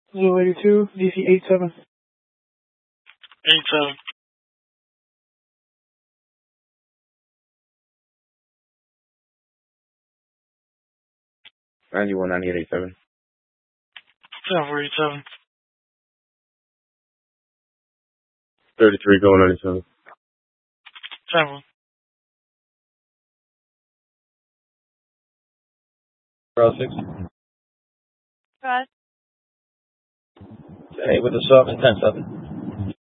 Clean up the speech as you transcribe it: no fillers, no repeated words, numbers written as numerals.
Zulu 82, DC 87. 87. 91, 98, 87. 747. 33, going 97. 7. Row 6. Go ahead. Hey, with the sub, 10-7.